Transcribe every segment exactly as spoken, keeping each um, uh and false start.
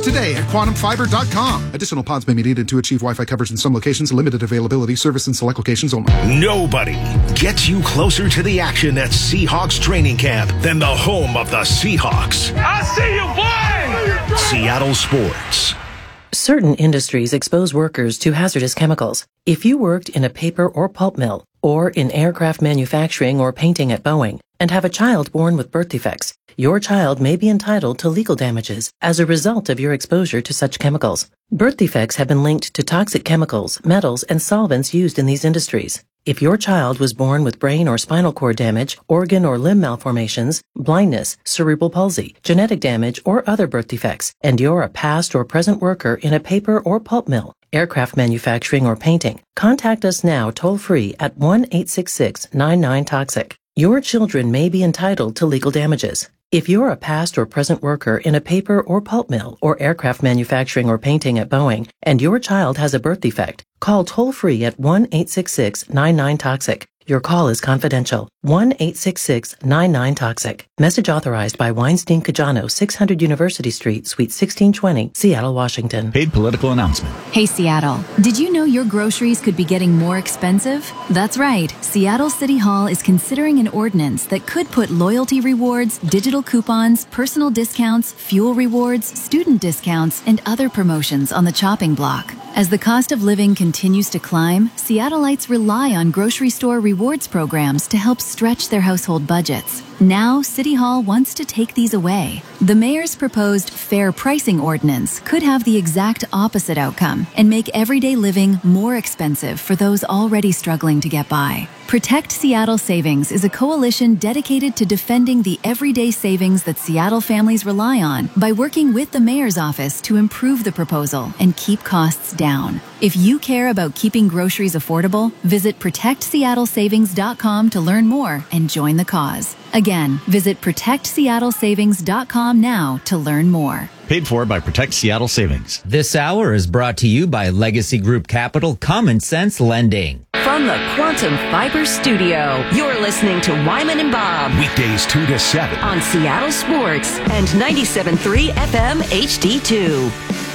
today at quantum fiber dot com. Additional pods may be needed to achieve Wi-Fi coverage in some locations. Limited availability. Service in select locations only. Nobody gets you closer to the action at Seahawks training camp than the home of the Seahawks. I see you, boy! Seattle Sports. Certain industries expose workers to hazardous chemicals. If you worked in a paper or pulp mill, or in aircraft manufacturing or painting at Boeing, and have a child born with birth defects, your child may be entitled to legal damages as a result of your exposure to such chemicals. Birth defects have been linked to toxic chemicals, metals, and solvents used in these industries. If your child was born with brain or spinal cord damage, organ or limb malformations, blindness, cerebral palsy, genetic damage, or other birth defects, and you're a past or present worker in a paper or pulp mill, aircraft manufacturing, or painting, contact us now toll-free at one eight six six, nine nine, toxic. Your children may be entitled to legal damages. If you're a past or present worker in a paper or pulp mill or aircraft manufacturing or painting at Boeing, and your child has a birth defect, call toll-free at one eight six six, nine nine, toxic. Your call is confidential. one eight six six, nine nine, toxic. Message authorized by Weinstein Cajano, six hundred University Street, Suite sixteen twenty, Seattle, Washington. Paid political announcement. Hey, Seattle. Did you know your groceries could be getting more expensive? That's right. Seattle City Hall is considering an ordinance that could put loyalty rewards, digital coupons, personal discounts, fuel rewards, student discounts, and other promotions on the chopping block. As the cost of living continues to climb, Seattleites rely on grocery store rewards programs to help stretch their household budgets. Now, City Hall wants to take these away. The mayor's proposed fair pricing ordinance could have the exact opposite outcome and make everyday living more expensive for those already struggling to get by. Protect Seattle Savings is a coalition dedicated to defending the everyday savings that Seattle families rely on by working with the mayor's office to improve the proposal and keep costs down. If you care about keeping groceries affordable, visit protect seattle savings dot com to learn more and join the cause. Again, visit protect seattle savings dot com now to learn more. Paid for by Protect Seattle Savings. This hour is brought to you by Legacy Group Capital Common Sense Lending. From the Quantum Fiber Studio, you're listening to Wyman and Bob. Weekdays two to seven. On Seattle Sports and ninety-seven point three F M H D two.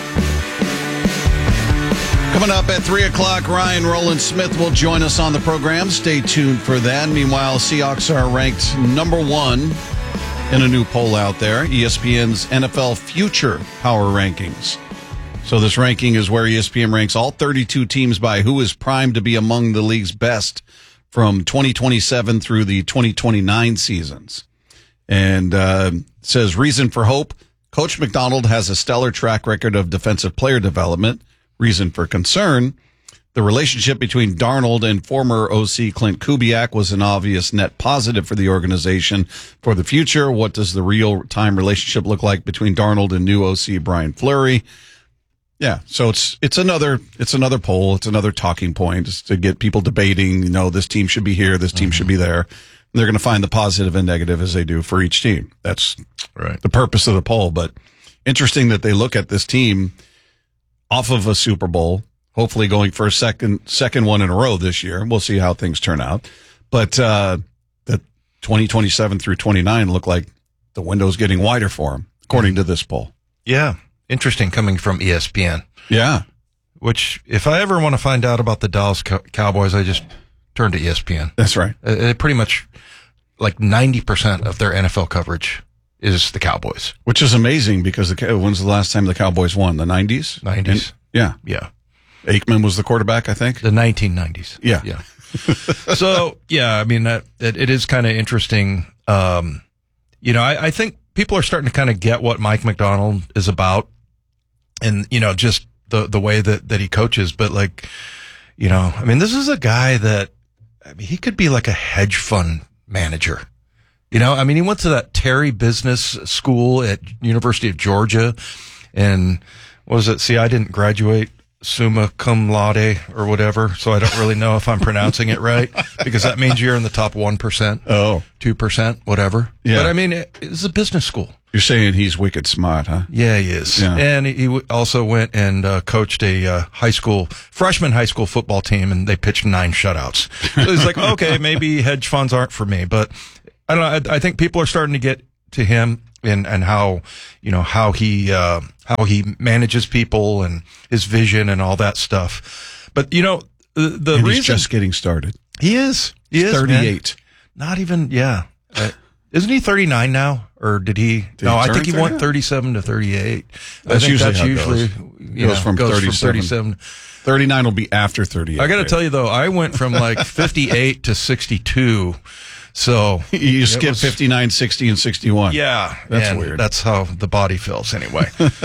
Coming up at three o'clock, Ryan Roland Smith will join us on the program. Stay tuned for that. Meanwhile, Seahawks are ranked number one in a new poll out there, E S P N's N F L Future Power Rankings. So this ranking is where E S P N ranks all thirty-two teams by who is primed to be among the league's best from twenty twenty-seven through the twenty twenty-nine seasons. And uh, says, reason for hope, Coach McDonald has a stellar track record of defensive player development. Reason for concern, the relationship between Darnold and former O C Clint Kubiak was an obvious net positive for the organization for the future. What does the real-time relationship look like between Darnold and new O C Brian Fleury? Yeah, so it's it's another it's another poll, it's another talking point just to get people debating, you know, this team should be here, this team mm-hmm. should be there. They're going to find the positive and negative as they do for each team. That's right. The purpose of the poll, but interesting that they look at this team off of a Super Bowl, hopefully going for a second second one in a row this year. We'll see how things turn out. But uh, the twenty twenty-seven through twenty-nine look like the window's getting wider for them, according to this poll. Yeah, interesting coming from E S P N. Yeah. Which, if I ever want to find out about the Dallas Cow- Cowboys, I just turn to E S P N. That's right. Uh, it pretty much, like ninety percent of their N F L coverage is the Cowboys. Which is amazing because the, when's the last time the Cowboys won? The nineties? nineties. And, yeah. Yeah. Aikman was the quarterback, I think. The nineteen nineties. Yeah. Yeah. So, yeah, I mean, that, it, it is kind of interesting. Um, you know, I, I think people are starting to kind of get what Mike Macdonald is about and, you know, just the, the way that, that he coaches. But, like, you know, I mean, this is a guy that, I mean, he could be like a hedge fund manager. You know, I mean, he went to that Terry Business School at University of Georgia, and what was it? See, I didn't graduate summa cum laude or whatever, so I don't really know if I'm pronouncing it right, because that means you're in the top one percent, oh, two percent, whatever. Yeah. But I mean, it, it's a business school. You're saying he's wicked smart, huh? Yeah, he is. Yeah. And he, he also went and uh, coached a uh, high school, freshman high school football team, and they pitched nine shutouts. So he's like, okay, maybe hedge funds aren't for me, but I don't know. I, I think people are starting to get to him. and, and how, you know, how he, uh, how he manages people and his vision and all that stuff. But, you know, the, the and reason he's just getting started. He is, he is thirty-eight. Man. Not even, yeah. Uh, isn't he thirty-nine now? Or did he? Did no, he I think he thirty-nine? went thirty-seven to thirty-eight. That's I think usually that's how it usually, goes. you Goes know, from goes thirty-seven. from thirty-seven. thirty-nine will be after thirty-eight. I got to tell you though, I went from like fifty-eight to sixty-two. So you skip was, fifty-nine, sixty, and sixty-one. Yeah, that's weird. That's how the body feels anyway.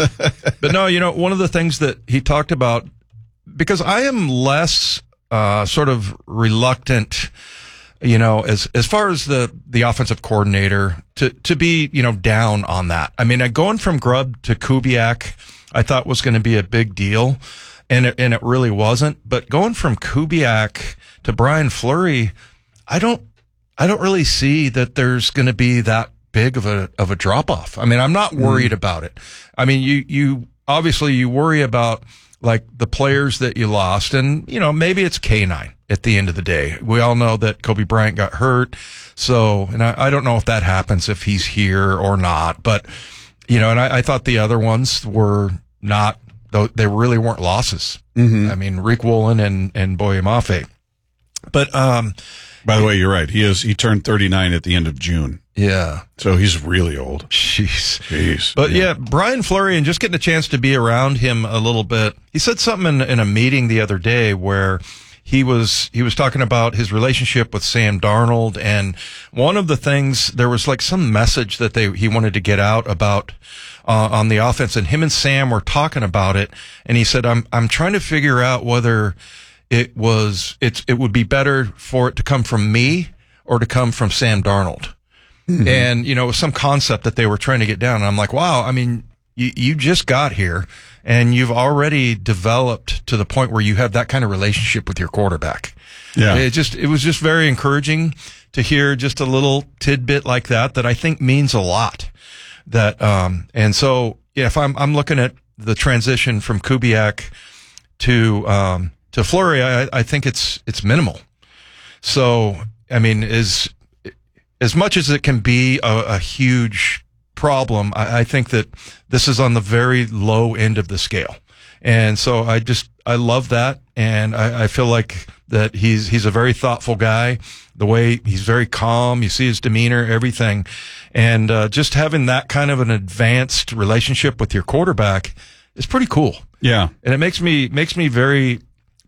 But no, you know, one of the things that he talked about, because I am less uh, sort of reluctant, you know, as as far as the the offensive coordinator to to be, you know, down on that. I mean, going from Grubb to Kubiak, I thought was going to be a big deal, and it, and it really wasn't. But going from Kubiak to Brian Fleury, I don't. I don't really see that there's going to be that big of a of a drop off. I mean, I'm not worried mm. about it. I mean, you you obviously you worry about like the players that you lost, and you know maybe it's K nine at the end of the day. We all know that Kobe Bryant got hurt, so and I, I don't know if that happens if he's here or not. But you know, and I, I thought the other ones were not; they really weren't losses. Mm-hmm. I mean, Rick Woolen and and Boye Mafe. But um. By the way, you're right. He is. He turned thirty-nine at the end of June. Yeah. So he's really old. Jeez. Jeez. But yeah. yeah, Brian Fleury, and just getting a chance to be around him a little bit. He said something in, in a meeting the other day where he was he was talking about his relationship with Sam Darnold, and one of the things, there was like some message that they he wanted to get out about uh, on the offense, and him and Sam were talking about it, and he said, "I'm I'm trying to figure out whether." It was, it's, it would be better for it to come from me or to come from Sam Darnold. Mm-hmm. And, you know, it was some concept that they were trying to get down. And I'm like, wow, I mean, you, you just got here and you've already developed to the point where you have that kind of relationship with your quarterback. Yeah. It just, it was just very encouraging to hear just a little tidbit like that, that I think means a lot. That, um, and so, yeah, if I'm, I'm looking at the transition from Kubiak to, um, to Fleury, I, I think it's it's minimal. So, I mean, as as much as it can be a, a huge problem, I, I think that this is on the very low end of the scale. And so, I just I love that, and I, I feel like that he's he's a very thoughtful guy. The way he's very calm, you see his demeanor, everything, and uh, just having that kind of an advanced relationship with your quarterback is pretty cool. Yeah, and it makes me makes me very.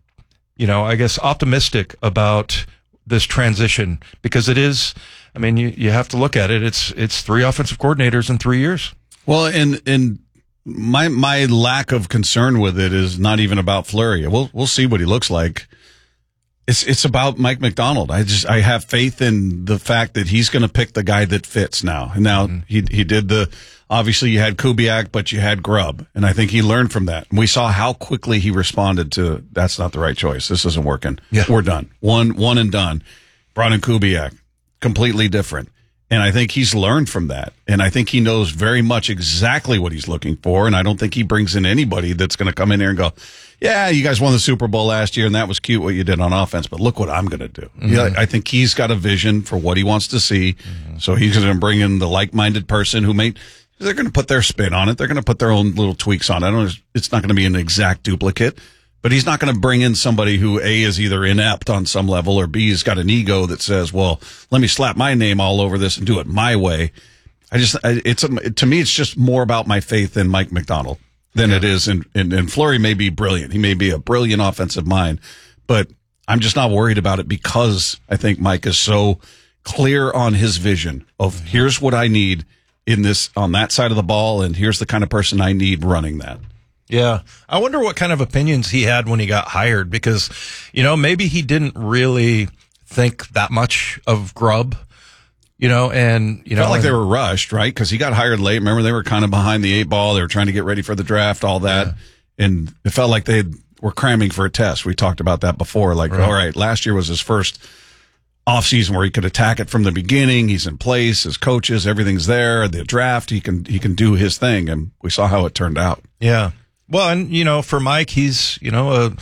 You know, I guess optimistic about this transition, because it is, I mean, you, you have to look at it. It's, it's three offensive coordinators in three years. Well, and, and my, my lack of concern with it is not even about Fleury. We'll, we'll see what he looks like. It's, it's about Mike Macdonald. I just, I have faith in the fact that he's going to pick the guy that fits now. And now mm-hmm. he, he did the, obviously you had Kubiak, but you had Grubb. And I think he learned from that. We saw how quickly he responded to, that's not the right choice. This isn't working. Yeah. We're done. One, one and done. Brought in Kubiak. Completely different. And I think he's learned from that. And I think he knows very much exactly what he's looking for. And I don't think he brings in anybody that's going to come in here and go, yeah, you guys won the Super Bowl last year and that was cute what you did on offense, but look what I'm going to do. Mm-hmm. Yeah, I think he's got a vision for what he wants to see. Mm-hmm. So he's going to bring in the like-minded person who may, they're going to put their spin on it. They're going to put their own little tweaks on it. I don't, it's not going to be an exact duplicate, but he's not going to bring in somebody who A is either inept on some level or B has got an ego that says, well, let me slap my name all over this and do it my way. I just, it's, to me, it's just more about my faith in Mike Macdonald than yeah. it is. And, and, and Fleury may be brilliant. He may be a brilliant offensive mind, but I'm just not worried about it because I think Mike is so clear on his vision of here's what I need in this, on that side of the ball. And here's the kind of person I need running that. Yeah. I wonder what kind of opinions he had when he got hired, because, you know, maybe he didn't really think that much of Grubb, you know, and, you know, felt like they were rushed, right? Because he got hired late. Remember, they were kind of behind the eight ball. They were trying to get ready for the draft, all that. Yeah. And it felt like they were cramming for a test. We talked about that before. Like, right. all right, last year was his first offseason where he could attack it from the beginning. He's in place, his coaches, everything's there. The draft, he can, he can do his thing. And we saw how it turned out. Yeah. Well, and, you know, for Mike, he's, you know, a,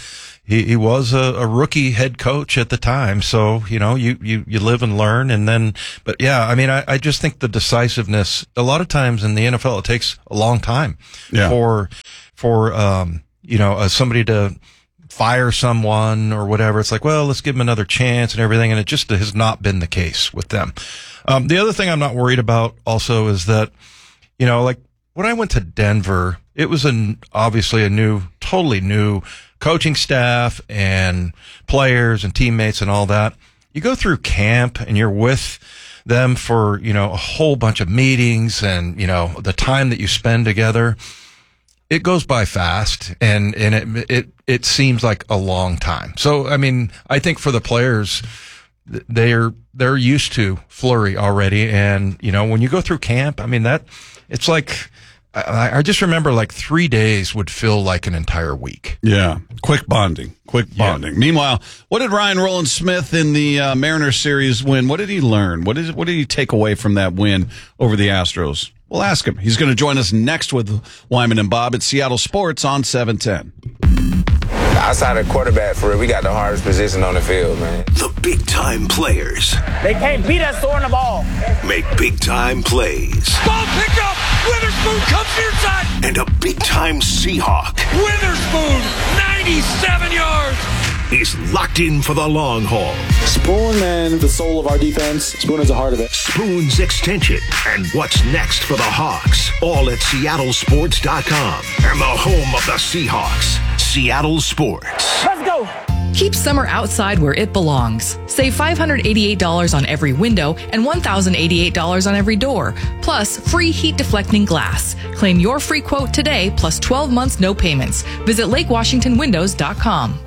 he, he was a, a rookie head coach at the time. So, you know, you, you, you live and learn. And then, but yeah, I mean, I, I just think the decisiveness, a lot of times in the N F L, it takes a long time Yeah. for, for, um, you know, uh, somebody to fire someone or whatever. It's like, well, let's give them another chance and everything. And it just has not been the case with them. Um, the other thing I'm not worried about also is that, you know, like when I went to Denver, it was an, obviously a new, totally new coaching staff and players and teammates and all that. You go through camp and you're with them for, you know, a whole bunch of meetings and, you know, the time that you spend together. It goes by fast and, and it, it, it seems like a long time. So, I mean, I think for the players, they're, they're used to flurry already. And, you know, when you go through camp, I mean, that, it's like, I, I just remember like three days would feel like an entire week. Yeah. Quick bonding. Quick bonding. Yeah. Meanwhile, what did Ryan Roland Smith in the uh, Mariners series win? What did he learn? What is, what did he take away from that win over the Astros? We'll ask him. He's going to join us next with Wyman and Bob at Seattle Sports on seven ten. Outside of quarterback, for real, we got the hardest position on the field, man. The big-time players. They can't beat us throwing the ball. Make big-time plays. Ball picked up. Witherspoon comes near side. And a big-time Seahawk. Witherspoon, ninety-seven yards. Is locked in for the long haul. Spoon, man, the soul of our defense. Spoon is the heart of it. Spoon's extension. And what's next for the Hawks. All at Seattle Sports dot com. And the home of the Seahawks. Seattle Sports. Let's go. Keep summer outside where it belongs. Save five hundred eighty-eight dollars on every window and one thousand eighty-eight dollars on every door. Plus, free heat deflecting glass. Claim your free quote today, plus twelve months no payments. Visit Lake Washington Windows dot com.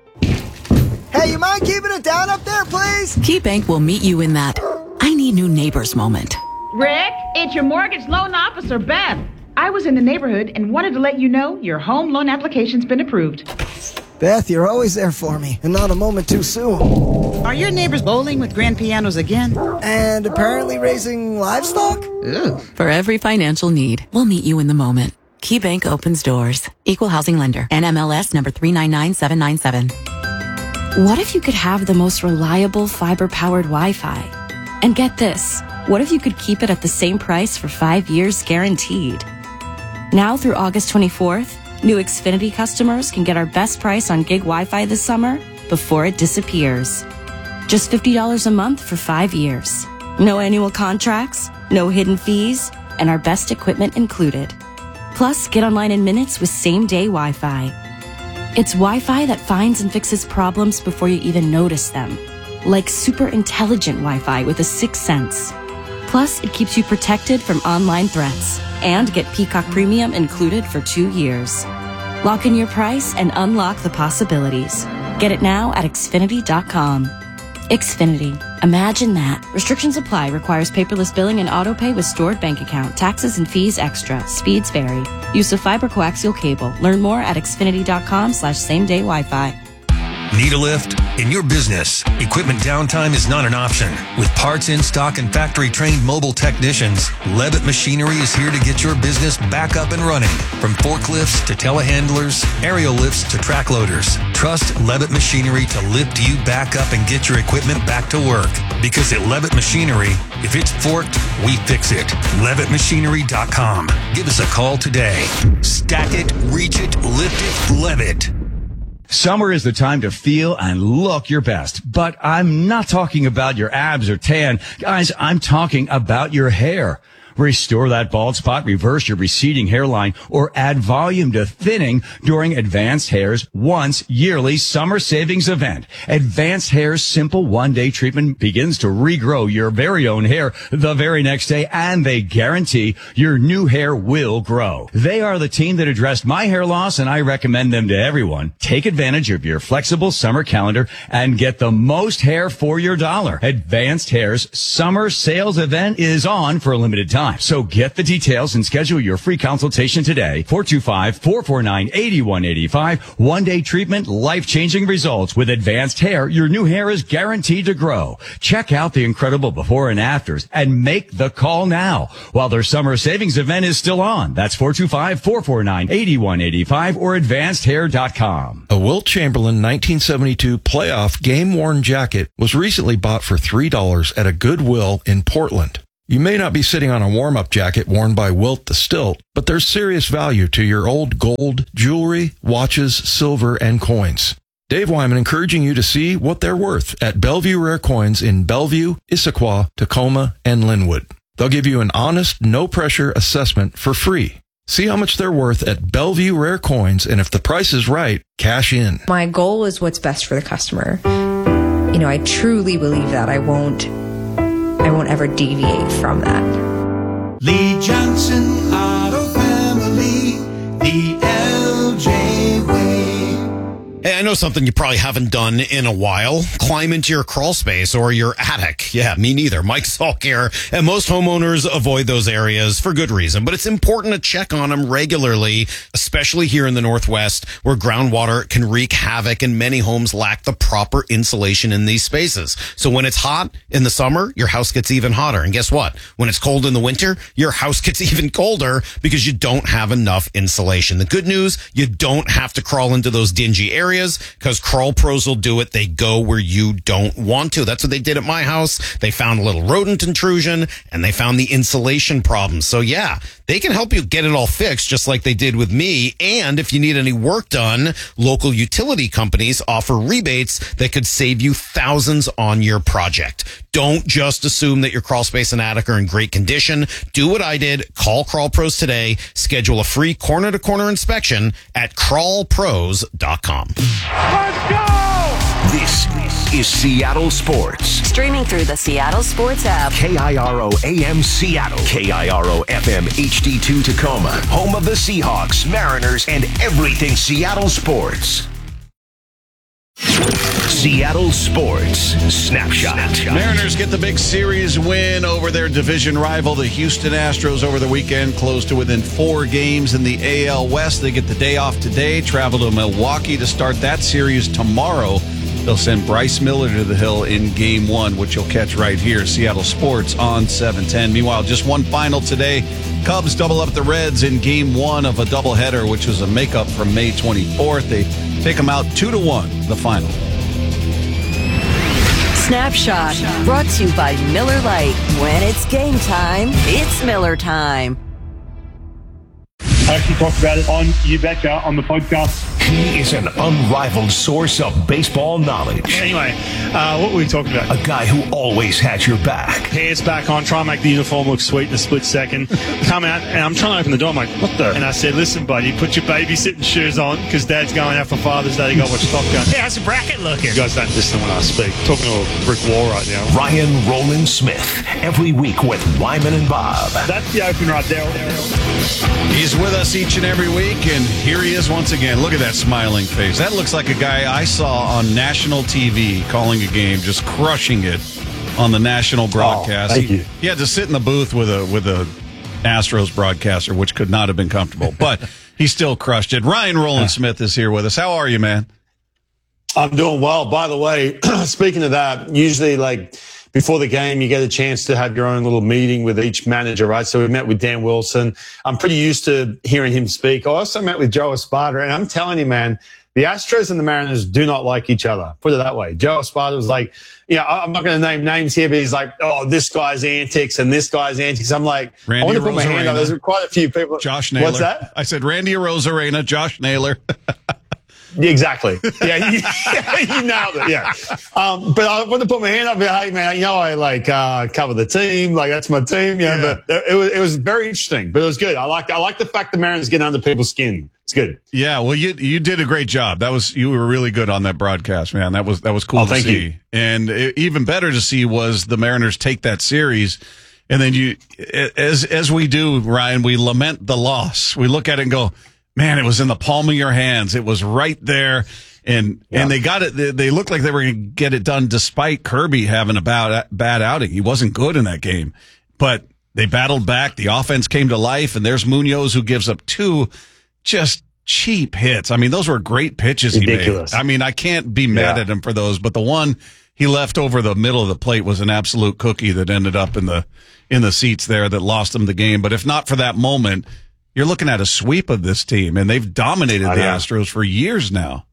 Hey, you mind keeping it down up there, please? KeyBank will meet you in that I need new neighbors moment. Rick, it's your mortgage loan officer, Beth. I was in the neighborhood and wanted to let you know your home loan application's been approved. Beth, you're always there for me, and not a moment too soon. Are your neighbors bowling with grand pianos again? And apparently raising livestock? Ew. For every financial need, we'll meet you in the moment. KeyBank opens doors. Equal housing lender. N M L S number three nine nine seven nine seven. What if you could have the most reliable fiber-powered Wi-Fi? And get this, what if you could keep it at the same price for five years guaranteed? Now through August twenty-fourth, new Xfinity customers can get our best price on gig Wi-Fi this summer before it disappears. Just fifty dollars a month for five years. No annual contracts, no hidden fees, and our best equipment included. Plus, get online in minutes with same-day Wi-Fi. It's Wi-Fi that finds and fixes problems before you even notice them. Like super intelligent Wi-Fi with a sixth sense. Plus, it keeps you protected from online threats. And get Peacock Premium included for two years. Lock in your price and unlock the possibilities. Get it now at Xfinity dot com. Xfinity. Imagine that. Restrictions apply. Requires paperless billing and auto pay with stored bank account. Taxes and fees extra. Speeds vary. Use of fiber coaxial cable. Learn more at Xfinity dot com slash same day Wi-Fi. Need a lift? In your business, equipment downtime is not an option. With parts in stock and factory-trained mobile technicians, Levitt Machinery is here to get your business back up and running. From forklifts to telehandlers, aerial lifts to track loaders, trust Levitt Machinery to lift you back up and get your equipment back to work. Because at Levitt Machinery, if it's forked, we fix it. Levitt Machinery dot com. Give us a call today. Stack it, reach it, lift it, Levitt. Summer is the time to feel and look your best, but I'm not talking about your abs or tan. Guys, I'm talking about your hair. Restore that bald spot, reverse your receding hairline, or add volume to thinning during Advanced Hair's once yearly summer savings event. Advanced Hair's simple one-day treatment begins to regrow your very own hair the very next day, and they guarantee your new hair will grow. They are the team that addressed my hair loss, and I recommend them to everyone. Take advantage of your flexible summer calendar and get the most hair for your dollar. Advanced Hair's summer sales event is on for a limited time. five. So get the details and schedule your free consultation today. four two five, four four nine, eight one eight five. One-day treatment, life-changing results. With advanced hair, your new hair is guaranteed to grow. Check out the incredible before and afters and make the call now while their summer savings event is still on. That's four two five, four four nine, eight one eight five or advanced hair dot com. A Wilt Chamberlain nineteen seventy-two playoff game-worn jacket was recently bought for three dollars at a Goodwill in Portland. You may not be sitting on a warm-up jacket worn by Wilt the Stilt, but there's serious value to your old gold, jewelry, watches, silver, and coins. Dave Wyman encouraging you to see what they're worth at Bellevue Rare Coins in Bellevue, Issaquah, Tacoma, and Linwood. They'll give you an honest, no-pressure assessment for free. See how much they're worth at Bellevue Rare Coins, and if the price is right, cash in. My goal is what's best for the customer. You know, I truly believe that. I won't, I won't ever deviate from that. Lee Johnson Auto Family, the L J way. Hey, I know something you probably haven't done in a while. Climb into your crawl space or your attic. Yeah, me neither. Mike Salk here. And most homeowners avoid those areas for good reason. But it's important to check on them regularly, especially here in the Northwest, where groundwater can wreak havoc and many homes lack the proper insulation in these spaces. So when it's hot in the summer, your house gets even hotter. And guess what? When it's cold in the winter, your house gets even colder because you don't have enough insulation. The good news, you don't have to crawl into those dingy areas. Because Crawl Pros will do it. They go where you don't want to. That's what they did at my house. They found a little rodent intrusion and they found the insulation problem. So yeah, they can help you get it all fixed just like they did with me. And if you need any work done, local utility companies offer rebates that could save you thousands on your project. Don't just assume that your crawl space and attic are in great condition. Do what I did. Call Crawl Pros today. Schedule a free corner-to-corner inspection at crawl pros dot com. Let's go! This is Seattle Sports. Streaming through the Seattle Sports app. K I R O A M Seattle. K I R O F M H D two Tacoma. Home of the Seahawks, Mariners, and everything Seattle sports. Seattle Sports Snapshot. Mariners get the big series win over their division rival, the Houston Astros, over the weekend, close to within four games in the A L West. They get the day off today, travel to Milwaukee to start that series tomorrow. They'll send Bryce Miller to the hill in game one, which you'll catch right here, Seattle Sports on seven ten. Meanwhile, just one final today. Cubs double up the Reds in game one of a doubleheader, which was a makeup from May twenty-fourth. They take them out two to one, the final. Snapshot, brought to you by Miller Lite. When it's game time, it's Miller time. I actually talked about it on You Betcha on the podcast. He is an unrivaled source of baseball knowledge. Anyway, uh, what were we talking about? A guy who always has your back. Hands back on, try and make the uniform look sweet in a split second. Come out, and I'm trying to open the door. I'm like, what the? And I said, listen, buddy, put your babysitting shoes on, because Dad's going out for Father's Day to go watch Top Gun. Yeah, how's the bracket looking? You guys don't listen when I speak. I'm talking to a brick wall right now. Ryan Roland Smith, every week with Wyman and Bob. That's the open right there. He's with us each and every week, and here he is once again. Look at that smiling face. That looks like a guy I saw on national T V calling a game, just crushing it on the national broadcast. Oh, thank he, you. he had to sit in the booth with a with a Astros broadcaster, which could not have been comfortable, but he still crushed it. Ryan Roland Smith is here with us. How are you, man? I'm doing well. By the way, speaking of that, usually like before the game, you get a chance to have your own little meeting with each manager, right? So we met with Dan Wilson. I'm pretty used to hearing him speak. I also met with Joe Espada, and I'm telling you, man, the Astros and the Mariners do not like each other. Put it that way. Joe Espada was like, you know, I'm not going to name names here, but he's like, oh, this guy's antics and this guy's antics. I'm like, Randy I want to put my hand up. There's quite a few people. Josh Naylor. What's that? I said Randy Arozarena, Josh Naylor. Exactly. Yeah, you, you nailed it. Yeah. Um, but I want to put my hand up and hey, man, you know, I like uh, cover the team. Like, that's my team. You know, yeah. But it was, it was very interesting, but it was good. I like I like the fact the Mariners get under people's skin. It's good. Yeah, well, you you did a great job. That was you were really good on that broadcast, man. That was that was cool oh, to thank see. You. And it, even better to see was the Mariners take that series, and then you, as as we do, Ryan, we lament the loss. We look at it and go, man, it was in the palm of your hands. It was right there. And yeah. and they got it. They, they looked like they were going to get it done despite Kirby having a bad, bad outing. He wasn't good in that game. But They battled back. The offense came to life, and there's Munoz who gives up two just cheap hits. I mean, those were great pitches Ridiculous. he made. I mean, I can't be mad Yeah. at him for those, but the one he left over the middle of the plate was an absolute cookie that ended up in the in the seats there that lost him the game. But if not for that moment, you're looking at a sweep of this team, and they've dominated I the know. Astros for years now.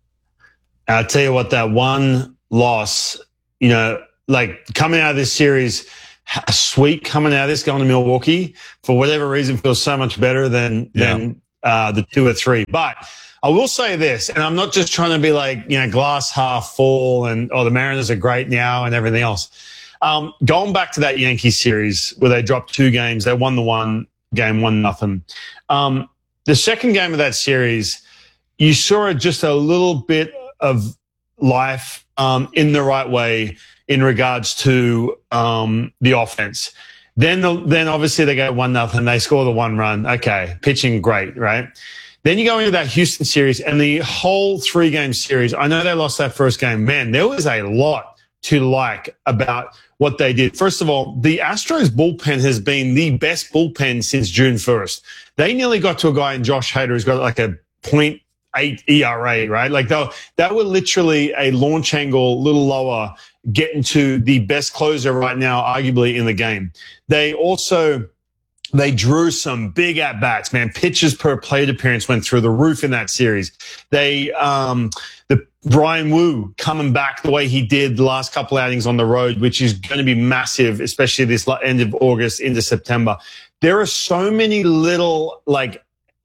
I'll tell you what, that one loss, you know, like coming out of this series, a sweep coming out of this, going to Milwaukee, for whatever reason, feels so much better than Yeah. than uh, the two or three. But I will say this, and I'm not just trying to be like, you know, glass half full and, oh, the Mariners are great now and everything else. Um, going back to that Yankees series where they dropped two games, they won the one game, one nothing. Um, the second game of that series, you saw just a little bit of life um, in the right way in regards to um, the offense. Then, the, then obviously they go one nothing. They score the one run. Okay, pitching great, right? Then you go into that Houston series and the whole three game series. I know they lost that first game. Man, there was a lot to like about what they did. First of all, the Astros bullpen has been the best bullpen since June first. They nearly got to a guy in Josh Hader who's got like a point eight E R A, right? Like they that were literally a launch angle, little lower, getting to the best closer right now, arguably in the game. They also, they drew some big at-bats, man. Pitches per plate appearance went through the roof in that series. They, um, the Brian Wu coming back the way he did the last couple outings on the road, which is going to be massive, especially this end of August into September. There are so many little, like,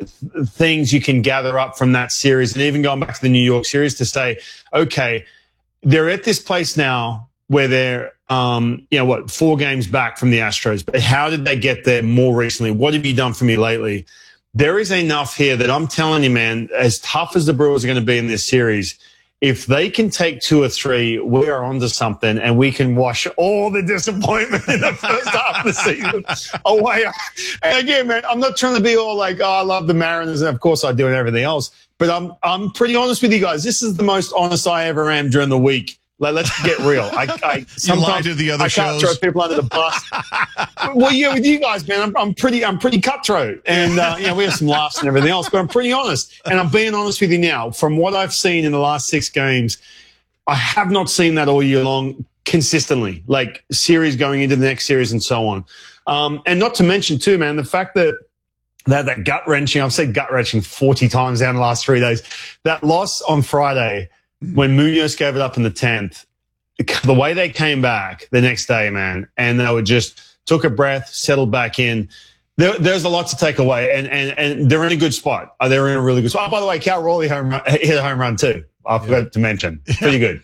things you can gather up from that series, and even going back to the New York series to say, okay, they're at this place now where they're, um, you know, what, four games back from the Astros. But how did they get there more recently? What have you done for me lately? There is enough here that I'm telling you, man, as tough as the Brewers are going to be in this series, if they can take two or three, we are onto something, and we can wash all the disappointment in the first half of the season away. And again, man, I'm not trying to be all like, oh, I love the Mariners, and of course I do and everything else. But I'm I'm pretty honest with you guys. This is the most honest I ever am during the week. Like, let's get real. I, I sometimes lie to the other I can't shows. throw people under the bus. Well, yeah, with you guys, man, I'm, I'm pretty I'm pretty cutthroat, and uh, you know, we have some laughs and everything else. But I'm pretty honest, and I'm being honest with you now. From what I've seen in the last six games, I have not seen that all year long consistently. Like series going into the next series and so on. Um, and not to mention too, man, the fact that. That, that gut wrenching, I've said gut wrenching forty times down the last three days. That loss on Friday when Munoz gave it up in the tenth, the way they came back the next day, man, and they were just took a breath, settled back in. There, there's a lot to take away, and, and, and they're in a good spot. They're in a really good spot. Oh, by the way, Cal Raleigh home run, hit a home run too. I forgot yeah. to mention. Pretty good.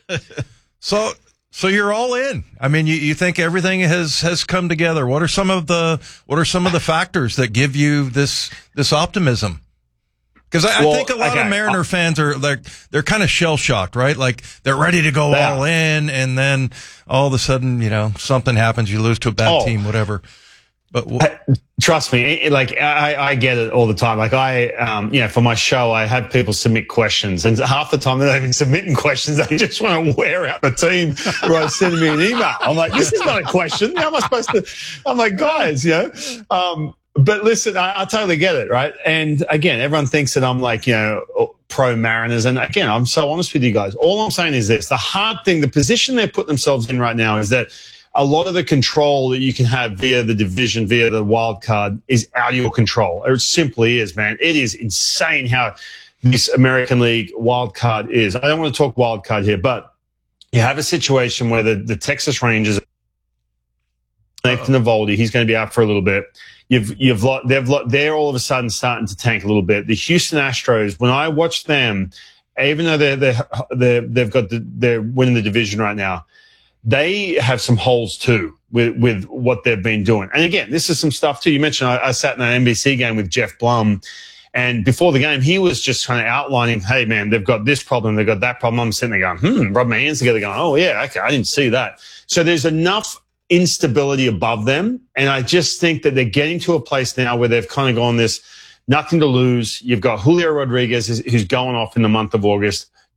So, so you're all in. I mean, you, you think everything has, has come together. What are some of the what are some of the factors that give you this this optimism? Because I, well, I think a lot okay. of Mariner fans are like they're kind of shell shocked, right? Like they're ready to go yeah. all in, and then all of a sudden, you know, something happens, you lose to a bad oh. team, whatever. But wh- uh, trust me, it, like I, I get it all the time. Like I, um, you know, for my show, I have people submit questions, and half the time they're not even submitting questions. They just want to wear out the team by sending me an email. I'm like, this is not a question. How am I supposed to? I'm like, guys, you know. Um, but listen, I, I totally get it, right? And again, everyone thinks that I'm like, you know, pro Mariners, and again, I'm so honest with you guys. All I'm saying is this: the hard thing, the position they're putting themselves in right now, is that. A lot of the control that you can have via the division, via the wild card, is out of your control. It simply is, man. It is insane how this American League wild card is. I don't want to talk wild card here, but you have a situation where the, the Texas Rangers, Nathan Eovaldi, he's going to be out for a little bit. You've, you've, they've, they're all of a sudden starting to tank a little bit. The Houston Astros, when I watch them, even though they're, they're, they're, they've got the, they're winning the division right now, they have some holes too with, with what they've been doing. And again, this is some stuff too. You mentioned I, I sat in an N B C game with Jeff Blum, and before the game, he was just kind of outlining, hey man, they've got this problem, they've got that problem. I'm sitting there going, hmm, rubbing my hands together going, oh yeah, okay, I didn't see that. So there's enough instability above them. And I just think that they're getting to a place now where they've kind of gone this nothing to lose. You've got Julio Rodriguez who's going off in the month of August.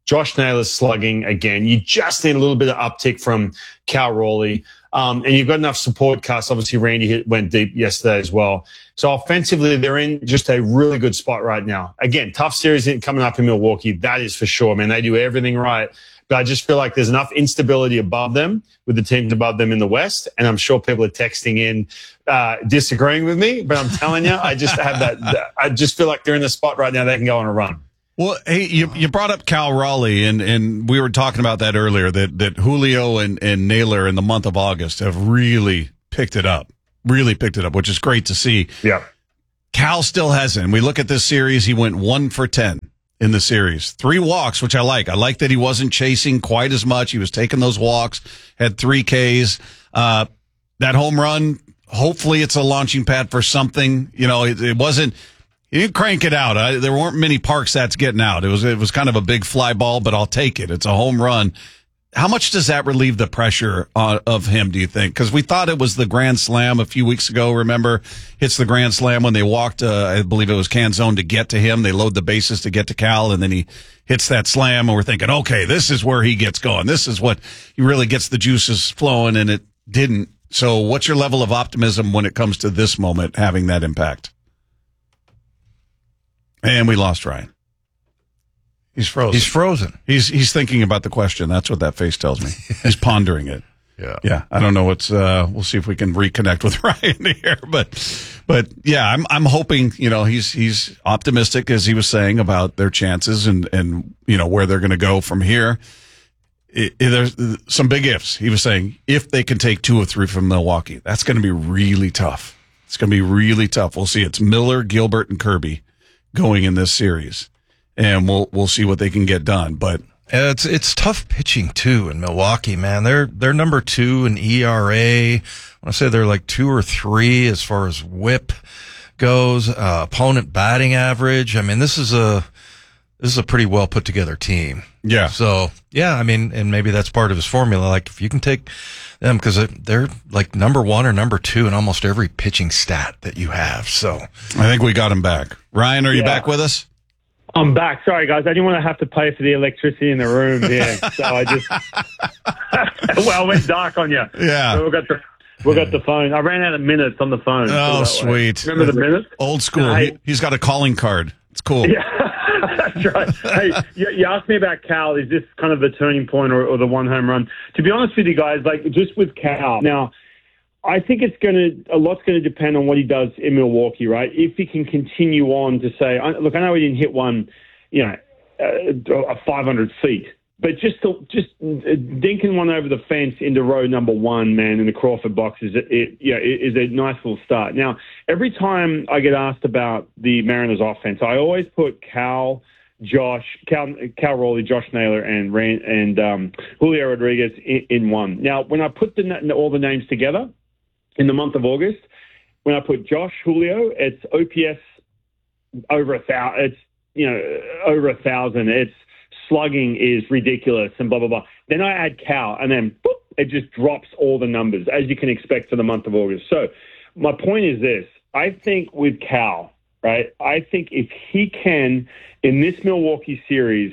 Josh Naylor's slugging again. You just need a little bit of uptick from Cal Raleigh. Um, and you've got enough support cast. Obviously, Randy hit, went deep yesterday as well. So offensively, they're in just a really good spot right now. Again, tough series coming up in Milwaukee. That is for sure, man. They do everything right. But I just feel like there's enough instability above them with the teams above them in the West. And I'm sure people are texting in, uh, disagreeing with me. But I'm telling you, I just have that. I just feel like they're in the spot right now. They can go on a run. Well, hey, you, you brought up Cal Raleigh, and, and we were talking about that earlier, that, that Julio and, and Naylor in the month of August have really picked it up, really picked it up, which is great to see. Yeah. Cal still hasn't. We look at this series, he went one for ten in the series. Three walks, which I like. I like that he wasn't chasing quite as much. He was taking those walks, had three Ks. Uh, that home run, hopefully it's a launching pad for something. You know, it, it wasn't... You didn't crank it out. I, there weren't many parks that's getting out. It was it was kind of a big fly ball, but I'll take it. It's a home run. How much does that relieve the pressure uh, of him, do you think? Because we thought it was the Grand Slam a few weeks ago, remember? Hits the Grand Slam when they walked, uh, I believe it was Canzone, to get to him. They load the bases to get to Cal, and then he hits that slam, and we're thinking, okay, this is where he gets going. This is what he really gets the juices flowing, and it didn't. So what's your level of optimism when it comes to this moment having that impact? And we lost Ryan. He's frozen. He's frozen. He's he's thinking about the question. That's what that face tells me. He's pondering it. Yeah. Yeah. I don't know what's uh we'll see if we can reconnect with Ryan here. But but yeah, I'm I'm hoping, you know, he's he's optimistic, as he was saying, about their chances and, and you know, where they're gonna go from here. It, it, there's some big ifs. He was saying if they can take two or three from Milwaukee, that's gonna be really tough. It's gonna be really tough. We'll see. It's Miller, Gilbert, and Kirby going in this series, and we'll we'll see what they can get done. But it's it's tough pitching too in Milwaukee, man. They're they're number two in E R A. I want to say they're like two or three as far as WHIP goes. Uh, opponent batting average. I mean, this is a this is a pretty well put together team. Yeah. So yeah, I mean, and maybe that's part of his formula. Like if you can take them, because they're like number one or number two in almost every pitching stat that you have. So I think we got him back. Ryan, are you Yeah. back with us? I'm back. Sorry, guys. I didn't want to have to pay for the electricity in the room here. So I just, well, it went dark on you. Yeah. So we got the, we got the phone. I ran out of minutes on the phone. Oh, So that way. sweet. Remember the minutes? Old school. No, he, hey- he's got a calling card. It's cool. Yeah, that's right. Hey, you, you asked me about Cal. Is this kind of the turning point or, or the one home run? To be honest with you guys, like just with Cal, now, I think it's going to, a lot's going to depend on what he does in Milwaukee, right? If he can continue on to say, I, look, I know he didn't hit one, you know, uh, five hundred feet, but just to, just dinking one over the fence into row number one, man, in the Crawford box is it, it yeah, it is a nice little start. Now, every time I get asked about the Mariners offense, I always put Cal, Josh, Cal, Cal Raleigh, Josh Naylor, and Rand, and um, Julio Rodriguez in, in one. Now, when I put the, all the names together in the month of August, when I put Josh, Julio, it's O P S over a thousand. It's you know over a thousand. It's slugging is ridiculous and blah blah blah. Then I add Cal, and then boop, it just drops all the numbers as you can expect for the month of August. So my point is this: I think with Cal, right? I think if he can in this Milwaukee series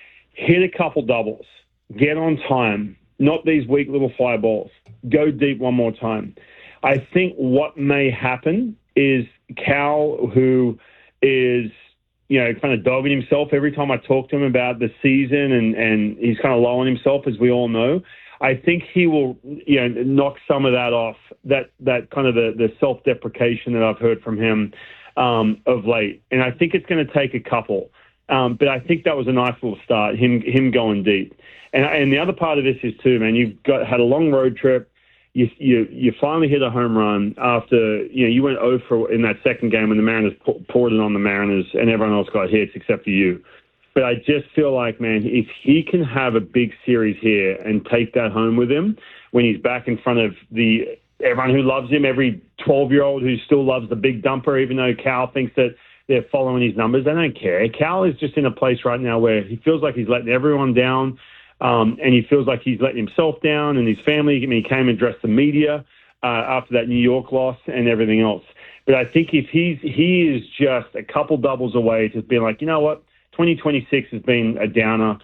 hit a couple doubles, get on time, not these weak little fly balls, go deep one more time. I think what may happen is Cal, who is, you know, kind of dogging himself every time I talk to him about the season, and, and he's kind of low on himself, as we all know. I think he will, you know, knock some of that off, that that kind of the, the self-deprecation that I've heard from him um, of late. And I think it's going to take a couple. Um, but I think that was a nice little start, him him going deep. And and the other part of this is, too, man, you've got had a long road trip. You, you you finally hit a home run after, you know, you went oh for in that second game when the Mariners poured it on the Mariners and everyone else got hits except for you. But I just feel like, man, if he can have a big series here and take that home with him when he's back in front of the everyone who loves him, every twelve-year-old who still loves the big dumper, even though Cal thinks that they're following his numbers, they don't care. Cal is just in a place right now where he feels like he's letting everyone down. Um, and he feels like he's letting himself down and his family. I mean, he came and addressed the media uh, after that New York loss and everything else. But I think if he's he is just a couple doubles away to being like, you know what, twenty twenty-six has been a downer,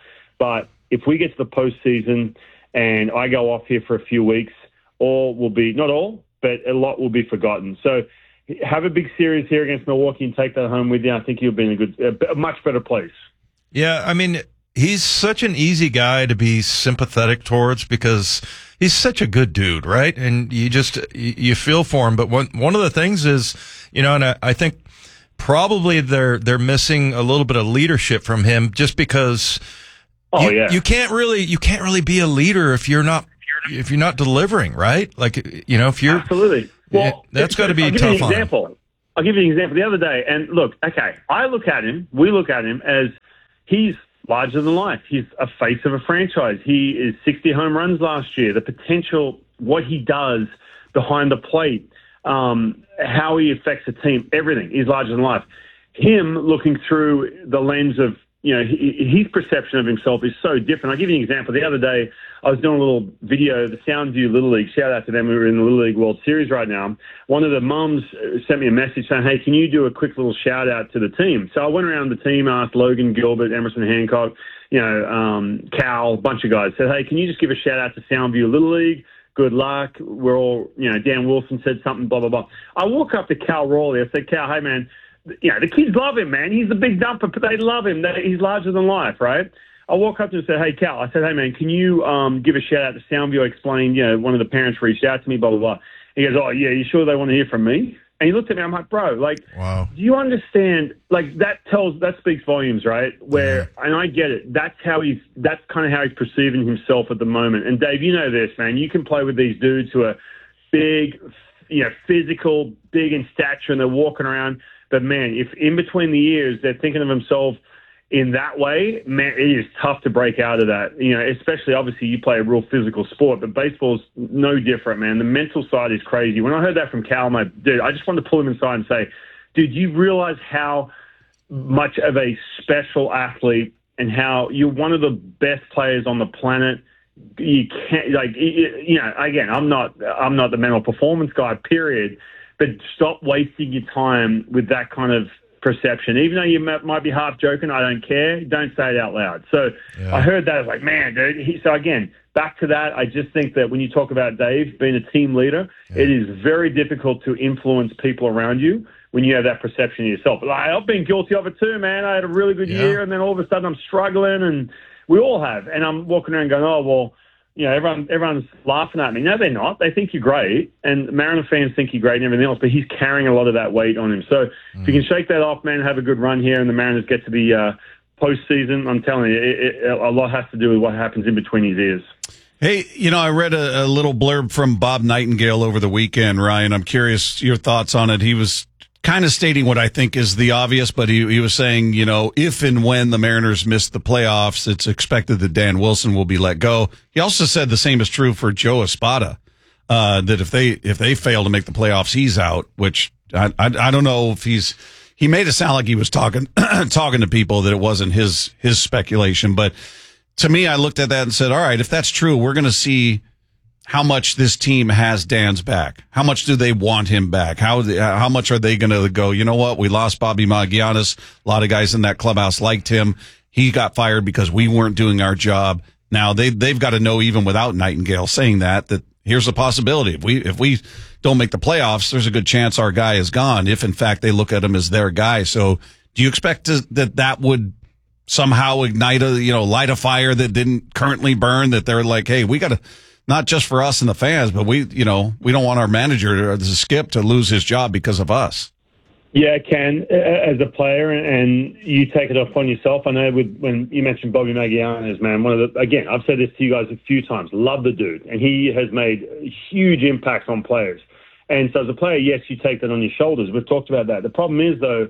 But if we get to the postseason and I go off here for a few weeks, all will be, not all, but a lot will be forgotten. So have a big series here against Milwaukee and take that home with you. I think you'll be in a good, a much better place. Yeah, I mean, he's such an easy guy to be sympathetic towards because he's such a good dude, right? And you just, you feel for him. But one, one of the things is, you know, and I, I think probably they're, they're missing a little bit of leadership from him just because oh, you, yeah. you can't really, you can't really be a leader if you're not, if you're not delivering, right? Like, you know, if you're. Absolutely. Well, that's got to be I'll give tough you an on him. example. I'll give you an example. The other day, and look, okay, I look at him, we look at him as he's larger than life. He's a face of a franchise. He is sixty home runs last year. The potential, what he does behind the plate, um, how he affects the team, everything is larger than life. Him looking through the lens of, you know, he, his perception of himself is so different. I'll give you an example. The other day, I was doing a little video, the Soundview Little League. Shout out to them. We're in the Little League World Series right now. One of the mums sent me a message saying, hey, can you do a quick little shout out to the team? So I went around the team, asked Logan Gilbert, Emerson Hancock, you know, um, Cal, a bunch of guys. Said, hey, can you just give a shout out to Soundview Little League? Good luck. We're all, you know, Dan Wilson said something, blah, blah, blah. I walk up to Cal Raleigh. I said, Cal, hey, man, you know, the kids love him, man. He's the big dumper. They love him. They, he's larger than life, right? I walk up to him and said, hey, Cal, I said, hey, man, can you um, give a shout-out to Soundview? I explained, you know, one of the parents reached out to me, blah, blah, blah. He goes, oh, yeah, you sure they want to hear from me? And he looked at me, I'm like, bro, like, wow. Do you understand, like, that tells, that speaks volumes, right? Where, yeah. And I get it, that's how he's, that's kind of how he's perceiving himself at the moment. And Dave, you know this, man, you can play with these dudes who are big, you know, physical, big in stature, and they're walking around. But, man, if in between the ears they're thinking of themselves in that way, man, it is tough to break out of that. You know, especially, obviously, you play a real physical sport, but baseball's no different, man. The mental side is crazy. When I heard that from Cal, my dude, I just wanted to pull him inside and say, dude, you realize how much of a special athlete and how you're one of the best players on the planet. You can't, like, you know, again, I'm not, I'm not the mental performance guy, period. But stop wasting your time with that kind of perception. Even though you might be half joking, I don't care. Don't say it out loud. So yeah. I heard that. I was like, man, dude. He, so again, back to that, I just think that when you talk about Dave being a team leader, yeah. it is very difficult to influence people around you when you have that perception of yourself. Like, I've been guilty of it too, man. I had a really good yeah. year, and then all of a sudden I'm struggling, and we all have. And I'm walking around going, oh, well, you know, everyone, everyone's laughing at me. No, they're not. They think you're great, and Mariner fans think you're great and everything else, but he's carrying a lot of that weight on him. So mm. if you can shake that off, man, have a good run here, and the Mariners get to the uh, postseason, I'm telling you, it, it, a lot has to do with what happens in between his ears. Hey, you know, I read a, a little blurb from Bob Nightingale over the weekend, Ryan. I'm curious your thoughts on it. He was kind of stating what I think is the obvious, but he, he was saying, you know, if and when the Mariners miss the playoffs, it's expected that Dan Wilson will be let go. He also said the same is true for Joe Espada, uh, that if they if they fail to make the playoffs, he's out, which I, I, I don't know if he's – he made it sound like he was talking talking to people, that it wasn't his his speculation. But to me, I looked at that and said, all right, if that's true, we're going to see – how much this team has Dan's back. How much do they want him back? How how much are they going to go, you know what, we lost Bobby Magianis. A lot of guys in that clubhouse liked him. He got fired because we weren't doing our job. Now, they, they've got to know, even without Nightingale saying that, that here's a possibility. If we if we don't make the playoffs, there's a good chance our guy is gone, if, in fact, they look at him as their guy. So do you expect to, that that would somehow ignite a, you know, light a fire that didn't currently burn, that they're like, hey, we got to, not just for us and the fans, but we, you know, we don't want our manager, or the Skip, to lose his job because of us. Yeah, it can, as a player, and you take it upon yourself. I know with, when you mentioned Bobby Magianis, man, one of the, again, I've said this to you guys a few times, love the dude, and he has made huge impacts on players. And so as a player, yes, you take that on your shoulders. We've talked about that. The problem is, though,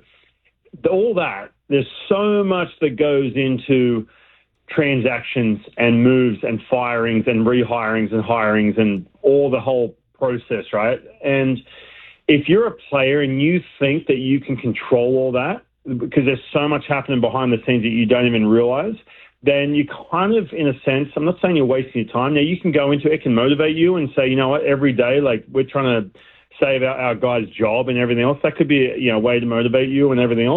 all that, there's so much that goes into transactions and moves and firings and rehirings and hirings and all the whole process, right? And if you're a player and you think that you can control all that, because there's so much happening behind the scenes that you don't even realize, then you kind of, in a sense, I'm not saying you're wasting your time. Now, you can go into it, it can motivate you and say, you know what, every day, like, we're trying to save our, our guy's job and everything else. That could be, you know, a way to motivate you and everything else.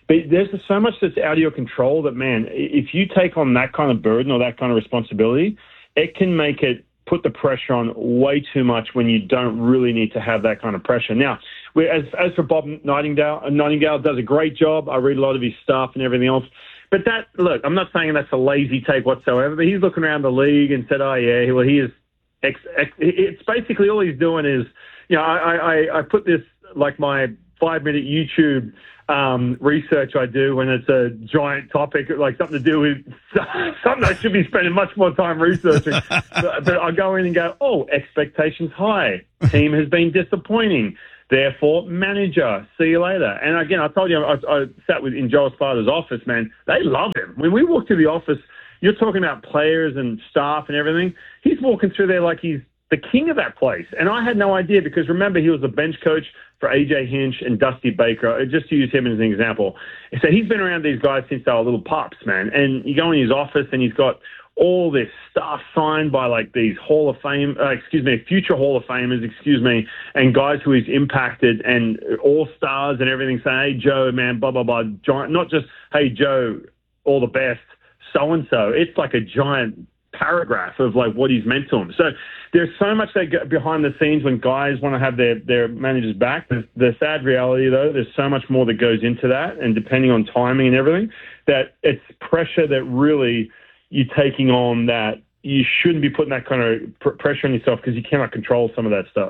But there's so much that's out of your control that, man, if you take on that kind of burden or that kind of responsibility, it can make it put the pressure on way too much when you don't really need to have that kind of pressure. Now, we, as, as for Bob Nightingale, Nightingale does a great job. I read a lot of his stuff and everything else. But that, look, I'm not saying that's a lazy take whatsoever, but he's looking around the league and said, oh, yeah, well, he is, ex, ex, it's basically all he's doing is, you know, I, I, I put this, like my five-minute YouTube um, research I do when it's a giant topic, like something to do with something I should be spending much more time researching. but, but I go in and go, oh, expectations high. Team has been disappointing. Therefore, manager, see you later. And again, I told you, I, I sat with in Joel Sparta's office, man. They love him. When we walk through the office, you're talking about players and staff and everything. He's walking through there like he's the king of that place. And I had no idea because, remember, he was a bench coach for A J Hinch and Dusty Baker, just to use him as an example. So he's been around these guys since they were little pups, man. And you go in his office and he's got all this stuff signed by like these Hall of Fame, uh, excuse me, future Hall of Famers, excuse me, and guys who he's impacted and all-stars and everything saying, hey, Joe, man, blah, blah, blah. Giant, not just, hey, Joe, all the best, so-and-so. It's like a giant paragraph of like what he's meant to him. So there's so much that go behind the scenes when guys want to have their, their managers back. The, the sad reality, though, there's so much more that goes into that, and depending on timing and everything, that it's pressure that really you're taking on that you shouldn't be putting that kind of pr- pressure on yourself because you cannot control some of that stuff.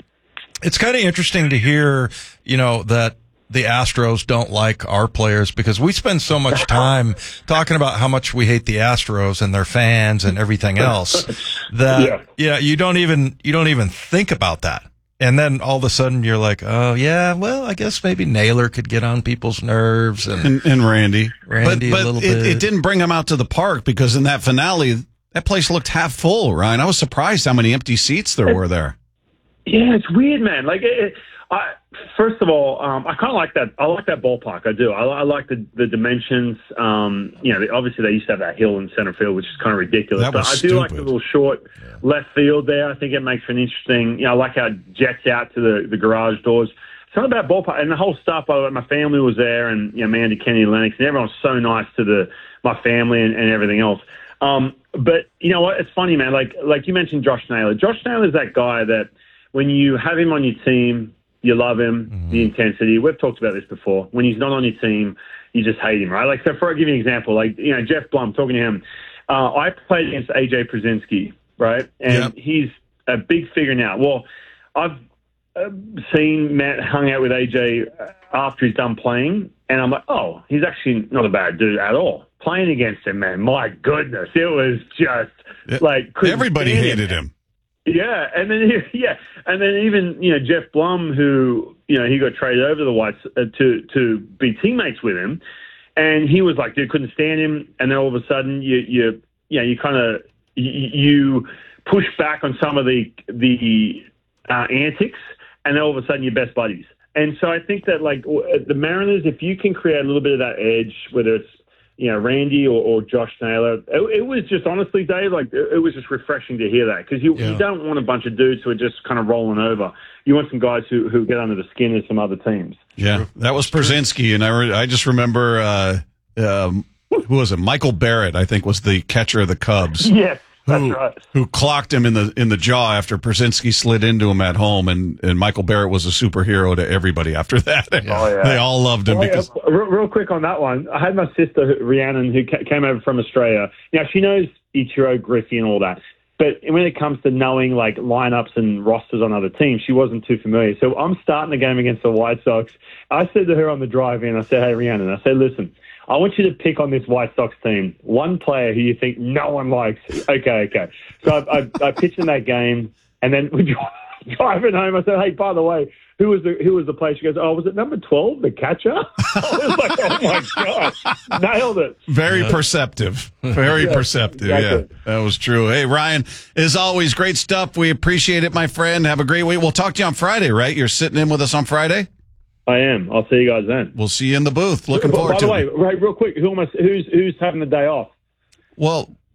It's kind of interesting to hear, you know, that the Astros don't like our players because we spend so much time talking about how much we hate the Astros and their fans and everything else that yeah, yeah you don't even you don't even think about that. And then all of a sudden you're like, oh yeah, well, I guess maybe Naylor could get on people's nerves and and, and Randy. Randy but, but a little it, bit. it didn't bring him out to the park because in that finale that place looked half full, Ryan. I was surprised how many empty seats there were there. Yeah, it's weird, man. Like it, I, first of all, um, I kind of like that. I like that ballpark. I do. I, I like the, the dimensions. Um, you know, obviously they used to have that hill in center field, which is kind of ridiculous. That but was I do stupid. like the little short yeah. left field there. I think it makes for an interesting. You know, I like how it jets out to the, the garage doors. Something about ballpark and the whole stuff. By the way, my family was there, and you know, Mandy, Kenny, Lennox, and everyone was so nice to the my family and, and everything else. Um, but you know what? It's funny, man. Like like you mentioned, Josh Naylor. Josh Naylor is that guy that when you have him on your team, you love him, mm-hmm. the intensity. We've talked about this before. When he's not on your team, you just hate him, right? Like, so for I'll give you an example, like, you know, Jeff Blum, talking to him, uh, I played against A J Przinsky, right? And yep. he's a big figure now. Well, I've uh, seen Matt hung out with A J after he's done playing, and I'm like, oh, he's actually not a bad dude at all. Playing against him, man, my goodness, it was just like everybody hated him. him. Yeah, and then yeah, and then even you know Jeff Blum, who you know he got traded over to the Whites uh, to to be teammates with him, and he was like, dude, couldn't stand him, and then all of a sudden you you you know you kind of you, you push back on some of the the uh, antics, and then all of a sudden you're best buddies. And so I think that like the Mariners, if you can create a little bit of that edge, whether it's you know, Randy or, or Josh Naylor. It, it was just, honestly, Dave, like, it, it was just refreshing to hear that because you, yeah. you don't want a bunch of dudes who are just kind of rolling over. You want some guys who, who get under the skin of some other teams. Yeah, that was Przinsky, and I, re- I just remember, uh, um, who was it? Michael Barrett, I think, was the catcher of the Cubs. Yes. That's who, right. Who clocked him in the in the jaw after Przinsky slid into him at home, and, and Michael Barrett was a superhero to everybody after that. Oh, yeah. They all loved him. Oh, because yeah. real, real quick on that one, I had my sister Rhiannon who ca- came over from Australia. Now she knows Ichiro, Griffey, and all that, but when it comes to knowing like lineups and rosters on other teams, she wasn't too familiar. So I'm starting the game against the White Sox. I said to her on the drive-in, I said, "Hey Rhiannon," I said, "Listen, I want you to pick on this White Sox team one player who you think no one likes." Okay, okay. So I, I, I pitched in that game, and then we driving home. I said, "Hey, by the way, who was the who was the player?" She goes, "Oh, was it number twelve, the catcher?" I was like, "Oh my gosh, nailed it!" Very yeah. perceptive, very yeah, perceptive. Exactly. Yeah, that was true. Hey, Ryan, as always, great stuff. We appreciate it, my friend. Have a great week. We'll talk to you on Friday, right? You're sitting in with us on Friday. I am. I'll see you guys then. We'll see you in the booth. Looking by, forward by to it. By the way, right, real quick, who am I, who's who's having the day off? Well,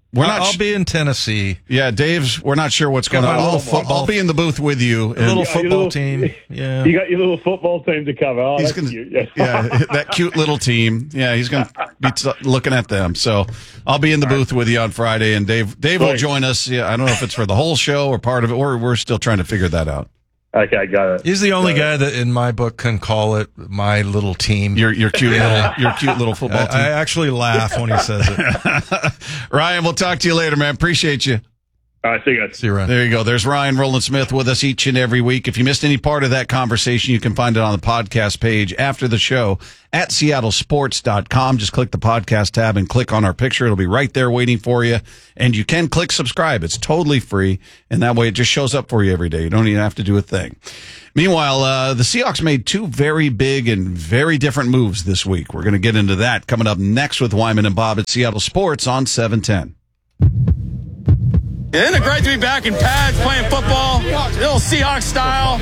We're not. I'll be in Tennessee. Yeah, Dave's. We're not sure what's going Got on. my little I'll, football- I'll be in the booth with you. A little and- football little- team. Yeah. You got your little football team to cover. Oh, He's that's gonna, cute. Yes. yeah, that cute little team. Yeah, he's going to be t- looking at them. So I'll be in the booth with you on Friday, and Dave Dave will Great. join us. Yeah, I don't know if it's for the whole show or part of it, or we're still trying to figure that out. Okay, got it. He's the only guy that in my book can call it my little team. Your your cute little your cute little football I, team. I actually laugh when he says it. Ryan, we'll talk to you later, man. Appreciate you. All right, see you guys. See you, Ryan. There you go. There's Ryan Roland Smith with us each and every week. If you missed any part of that conversation, you can find it on the podcast page after the show at seattle sports dot com. Just click the podcast tab and click on our picture. It'll be right there waiting for you. And you can click subscribe. It's totally free. And that way it just shows up for you every day. You don't even have to do a thing. Meanwhile, uh, the Seahawks made two very big and very different moves this week. We're going to get into that coming up next with Wyman and Bob at Seattle Sports on seven ten. Isn't it great to be back in pads playing football, little Seahawks style?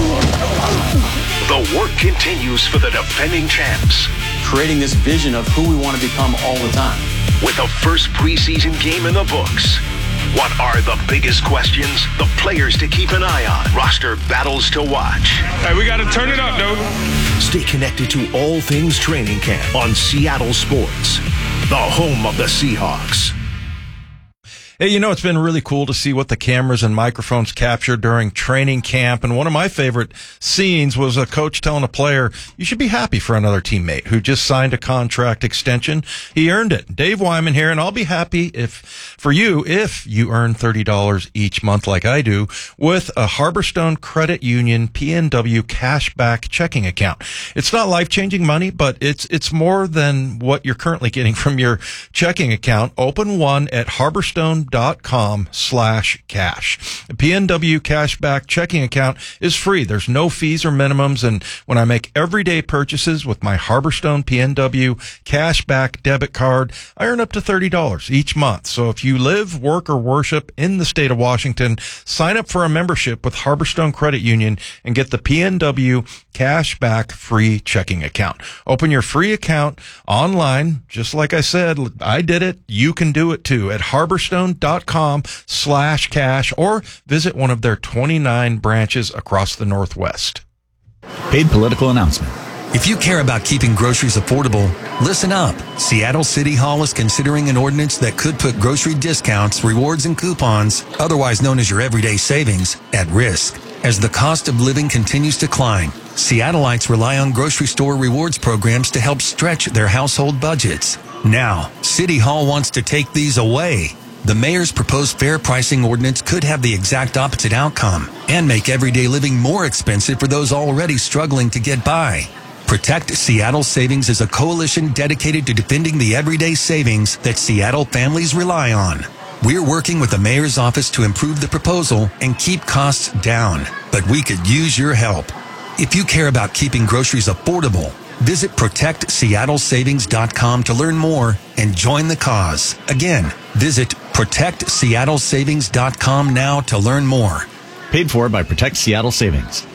The work continues for the defending champs. Creating this vision of who we want to become all the time. With the first preseason game in the books. What are the biggest questions? The players to keep an eye on. Roster battles to watch. Hey, we got to turn it up, dude. Stay connected to all things training camp on Seattle Sports, the home of the Seahawks. Hey, you know, it's been really cool to see what the cameras and microphones captured during training camp. And one of my favorite scenes was a coach telling a player, you should be happy for another teammate who just signed a contract extension. He earned it. Dave Wyman here, and I'll be happy if for you if you earn thirty dollars each month like I do with a Harborstone Credit Union P N W cashback checking account. It's not life-changing money, but it's it's more than what you're currently getting from your checking account. Open one at Harborstone dot com slash cash. The P N W cashback checking account is free. There's no fees or minimums. And when I make everyday purchases with my Harborstone P N W cashback debit card, I earn up to thirty dollars each month. So if you live, work, or worship in the state of Washington, sign up for a membership with Harborstone Credit Union and get the P N W cashback free checking account. Open your free account online. Just like I said, I did it. You can do it too at Harborstone dot com slash cash or visit one of their twenty-nine branches across the Northwest. Paid political announcement. If you care about keeping groceries affordable, listen up. Seattle City Hall is considering an ordinance that could put grocery discounts, rewards, and coupons, otherwise known as your everyday savings, at risk. As the cost of living continues to climb, Seattleites rely on grocery store rewards programs to help stretch their household budgets. Now, City Hall wants to take these away. The mayor's proposed fair pricing ordinance could have the exact opposite outcome and make everyday living more expensive for those already struggling to get by. Protect Seattle Savings is a coalition dedicated to defending the everyday savings that Seattle families rely on. We're working with the mayor's office to improve the proposal and keep costs down, but we could use your help. If you care about keeping groceries affordable, visit protect seattle savings dot com to learn more and join the cause. Again, visit protect seattle savings dot com now to learn more. Paid for by Protect Seattle Savings.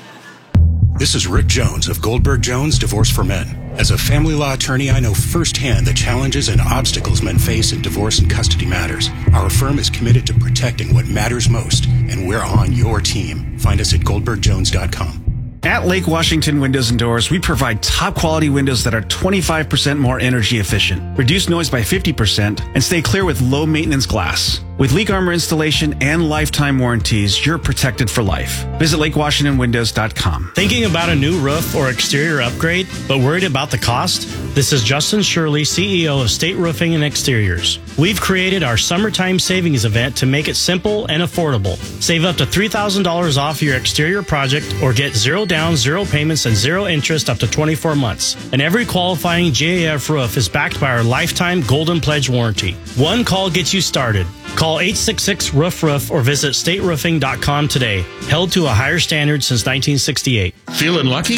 This is Rick Jones of Goldberg Jones Divorce for Men. As a family law attorney, I know firsthand the challenges and obstacles men face in divorce and custody matters. Our firm is committed to protecting what matters most, and we're on your team. Find us at goldberg jones dot com. At Lake Washington Windows and Doors, we provide top quality windows that are twenty-five percent more energy efficient, reduce noise by fifty percent, and stay clear with low maintenance glass. With Leak Armor installation and lifetime warranties, you're protected for life. Visit lake washington windows dot com. Thinking about a new roof or exterior upgrade, but worried about the cost? This is Justin Shirley, C E O of State Roofing and Exteriors. We've created our summertime savings event to make it simple and affordable. Save up to three thousand dollars off your exterior project or get zero down, zero payments, and zero interest up to twenty-four months. And every qualifying J A F roof is backed by our lifetime Golden Pledge warranty. One call gets you started. Call eight six six, roof roof or visit state roofing dot com today. Held to a higher standard since nineteen sixty-eight. Feeling lucky?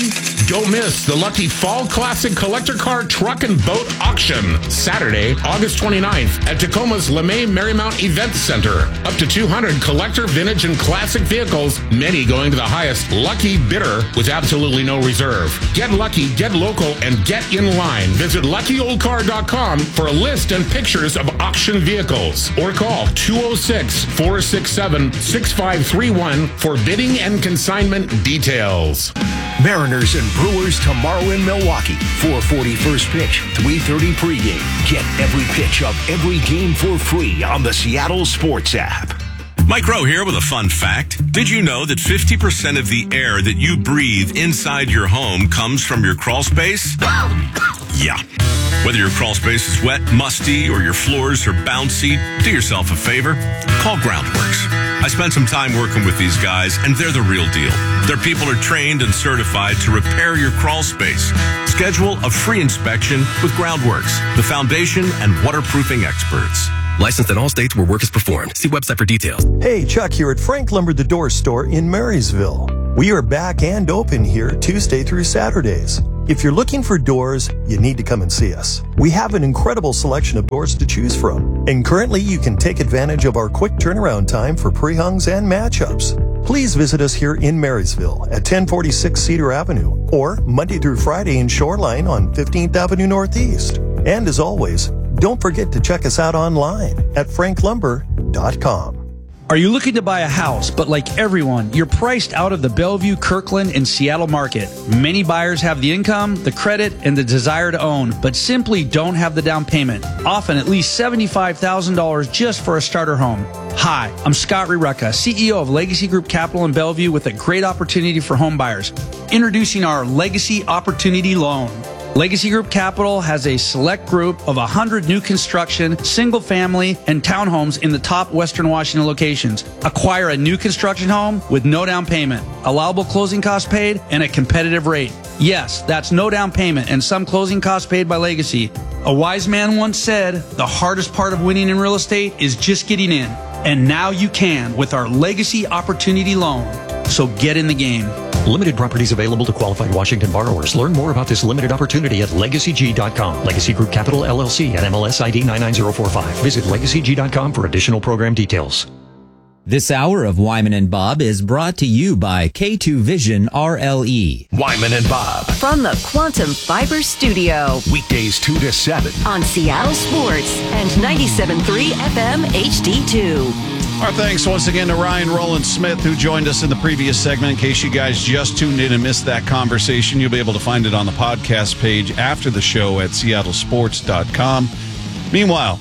Don't miss the Lucky Fall Classic Collector Car Truck and Boat Auction, Saturday, August twenty-ninth at Tacoma's LeMay Marymount Event Center. Up to two hundred collector, vintage, and classic vehicles, many going to the highest lucky bidder with absolutely no reserve. Get lucky, get local, and get in line. Visit lucky old car dot com for a list and pictures of auction vehicles. Or call two oh six, four six seven, six five three one for bidding and consignment details. Mariners and Brewers tomorrow in Milwaukee. four forty first pitch, three thirty pregame. Get every pitch of every game for free on the Seattle Sports app. Mike Rowe here with a fun fact. Did you know that fifty percent of the air that you breathe inside your home comes from your crawl space? Yeah. Whether your crawl space is wet, musty, or your floors are bouncy, do yourself a favor. Call Groundworks. I spent some time working with these guys, and they're the real deal. Their people are trained and certified to repair your crawl space. Schedule a free inspection with Groundworks, the foundation and waterproofing experts. Licensed in all states where work is performed. See website for details. Hey, Chuck here at Frank Lumber The Door Store in Marysville. We are back and open here Tuesday through Saturdays. If you're looking for doors, you need to come and see us. We have an incredible selection of doors to choose from. And currently you can take advantage of our quick turnaround time for pre-hungs and matchups. Please visit us here in Marysville at ten forty-six Cedar Avenue or Monday through Friday in Shoreline on fifteenth Avenue Northeast. And as always, don't forget to check us out online at frank lumber dot com. Are you looking to buy a house, but like everyone, you're priced out of the Bellevue, Kirkland, and Seattle market? Many buyers have the income, the credit, and the desire to own, but simply don't have the down payment, often at least seventy-five thousand dollars just for a starter home. Hi, I'm Scott Rirucka, C E O of Legacy Group Capital in Bellevue with a great opportunity for home buyers. Introducing our Legacy Opportunity Loan. Legacy Group Capital has a select group of one hundred new construction, single-family, and townhomes in the top Western Washington locations. Acquire a new construction home with no down payment, allowable closing costs paid, and a competitive rate. Yes, that's no down payment and some closing costs paid by Legacy. A wise man once said, the hardest part of winning in real estate is just getting in. And now you can with our Legacy Opportunity Loan. So get in the game. Limited properties available to qualified Washington borrowers. Learn more about this limited opportunity at legacy g dot com. Legacy Group Capital, L L C, at M L S I D nine nine zero four five. Visit legacy g dot com for additional program details. This hour of Wyman and Bob is brought to you by K two Vision R L E. Wyman and Bob. From the Quantum Fiber Studio. Weekdays two to seven. On Seattle Sports and ninety-seven point three F M H D two. Our thanks once again to Ryan Roland Smith, who joined us in the previous segment. In case you guys just tuned in and missed that conversation, you'll be able to find it on the podcast page after the show at seattle sports dot com. Meanwhile,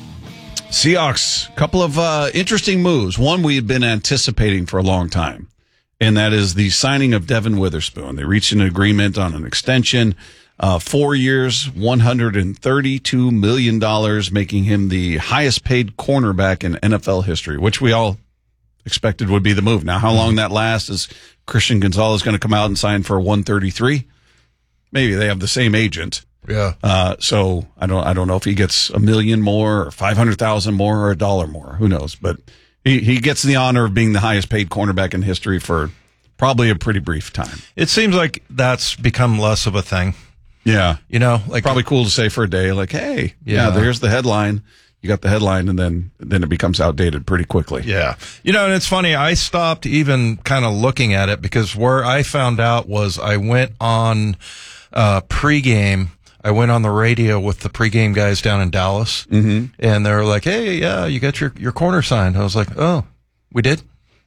Seahawks, a couple of uh, interesting moves. One we had been anticipating for a long time, and that is the signing of Devin Witherspoon. They reached an agreement on an extension, uh, four years, one hundred thirty-two million dollars, making him the highest paid cornerback in N F L history, which we all expected would be the move. Now, how long that lasts? Is Christian Gonzalez going to come out and sign for one thirty-three? Maybe they have the same agent. Yeah. Uh, so I don't, I don't know if he gets a million more or five hundred thousand more or a dollar more. Who knows? But he, he gets the honor of being the highest paid cornerback in history for probably a pretty brief time. It seems like that's become less of a thing. Yeah. You know, like probably cool to say for a day, like, hey, yeah, yeah there's the headline. You got the headline, and then then it becomes outdated pretty quickly. Yeah. You know, and it's funny, I stopped even kind of looking at it because where I found out was I went on uh pregame. I went on the radio with the pregame guys down in Dallas, mm-hmm. and they were like, hey, yeah, you got your, your corner signed. I was like, oh, we did?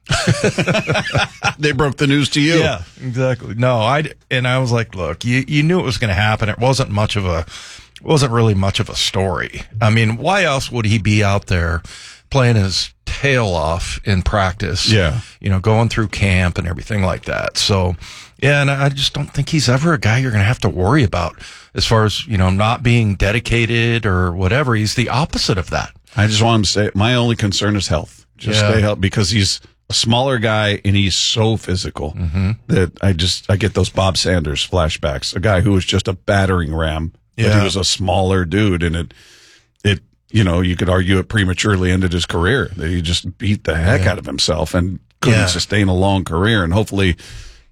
They broke the news to you. Yeah, exactly. No, I, and I was like, look, you, you knew it was going to happen. It wasn't much of a, wasn't really much of a story. I mean, why else would he be out there playing his tail off in practice? Yeah. You know, going through camp and everything like that. So, yeah, and I just don't think he's ever a guy you're going to have to worry about as far as, you know, not being dedicated or whatever. He's the opposite of that. I just want him to say, my only concern is health. Just Yeah. stay healthy, because he's a smaller guy and he's so physical Mm-hmm. that I just, I get those Bob Sanders flashbacks. A guy who was just a battering ram, but Yeah. he was a smaller dude, and it, it, you know, you could argue it prematurely ended his career, that he just beat the heck Yeah. out of himself and couldn't Yeah. sustain a long career. And hopefully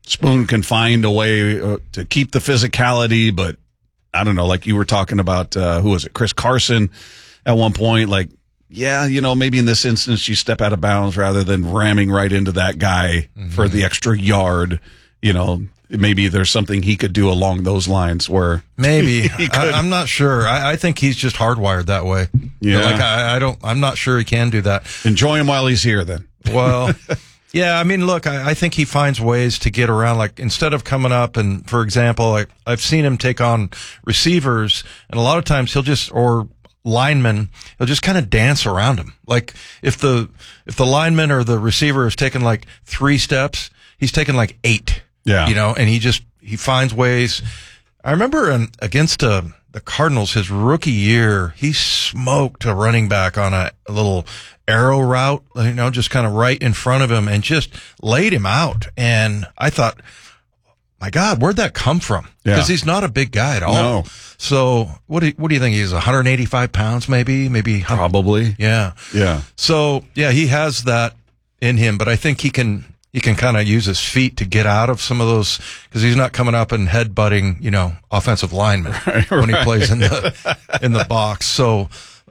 Spoon can find a way uh, to keep the physicality, but I don't know, like you were talking about, uh, who was it, Chris Carson at one point, like, yeah, you know, maybe in this instance you step out of bounds rather than ramming right into that guy mm-hmm. for the extra yard, you know. Maybe there's something he could do along those lines where maybe I, I'm not sure. I, I think he's just hardwired that way. Yeah, like I, I don't. I'm not sure he can do that. Enjoy him while he's here, then. Well, yeah. I mean, look, I, I think he finds ways to get around. Like instead of coming up and, for example, like I've seen him take on receivers, and a lot of times he'll just or linemen, he'll just kind of dance around him. Like if the if the lineman or the receiver is taking like three steps, he's taking like eight. Yeah. You know, and he just, he finds ways. I remember in, against uh, the Cardinals, his rookie year, he smoked a running back on a, a little arrow route, you know, just kind of right in front of him and just laid him out. And I thought, my God, where'd that come from? Because yeah. he's not a big guy at all. No. So what do you, what do you think? He's one hundred eighty-five pounds, maybe, maybe probably. Yeah. Yeah. So yeah, he has that in him, but I think he can, he can kind of use his feet to get out of some of those because he's not coming up and headbutting, you know, offensive linemen right, when right. he plays in the, in the box. So,